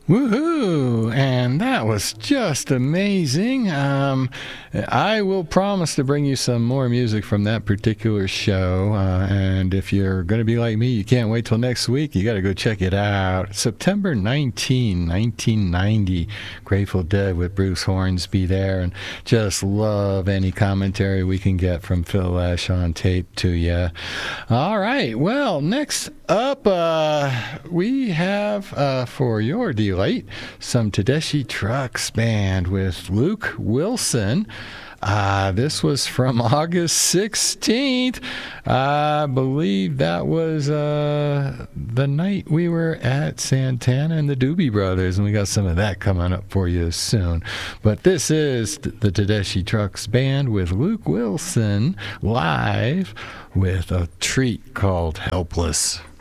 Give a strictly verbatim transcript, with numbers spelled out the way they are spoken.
Woohoo! And that was just amazing. Um, I will promise to bring you some more music from that particular show. Uh, and if you're going to be like me, you can't wait till next week. You got to go check it out. September nineteenth, nineteen ninety. Grateful Dead with Bruce Hornsby there. And just love any commentary we can get from Phil Lesh on tape to you. All right. Well, next up, uh, we have uh, for your delight some Tedeschi Trucks Band with Luke Wilson. Uh, this was from August sixteenth. I believe that was uh, the night we were at Santana and the Doobie Brothers, and we got some of that coming up for you soon. But this is the Tedeschi Trucks Band with Luke Wilson live with a treat called Helpless.